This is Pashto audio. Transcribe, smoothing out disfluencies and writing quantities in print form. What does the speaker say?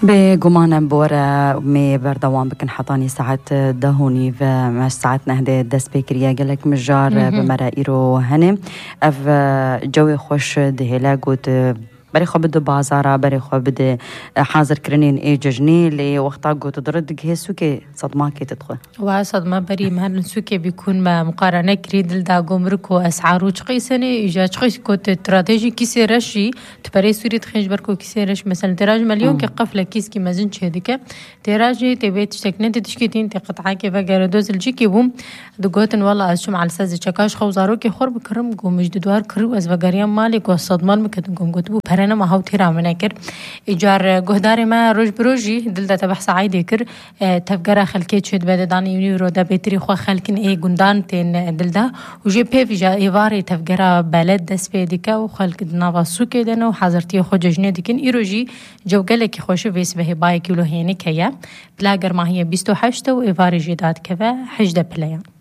بگمان بوره می بردوام بکن حتانی ساعت دهونی و مش ساعت نهده دست بکریه گلک مجار بمرا ایرو هنه اف جوی خوش دهلا گود برای خواب بده بازارا برای خواب بده حاضر کرنین ای ججنی لی وقتا گوت درد که سوکه صدمه که تدخل و صدمه بری مهر سوکه بیکن ما مقارنه کرید دا گمرک و اسعارو چقی سنه ایجا چقی کوت استراتژی کسی رشی تبری سوری تخنج برکو کسی رش مثلا تراج مليون که قفله کیس کی مزن چه دیگه تراجی تبیت تکنه تشکیتین تقطعه که وگر دوز الجی کی بوم دو گوتن والله از شم على ساز چکاش خوزارو که خور بکرم گومج دوار کرو از وگریام مالک و صدمال مکتن گم گوتبو أنا ما هو تيرا مناكر إيجار جهدار ما روج بروجي دلدا تبع سعيد كر تفجر خلكيت شد بعد داني يورو دا بيتري خو خلكن إيه جندان تين دلدا وجي بيفجا إيواري تفجر بلد دس بيديكا وخلك نافاسو كده وحضرتي خو ججنة ديكن إيروجي جوجلك خوش بيس به باي كيلو هيني كيا بلاجر ما هي 28 وإيواري جداد كذا حجدة بلايا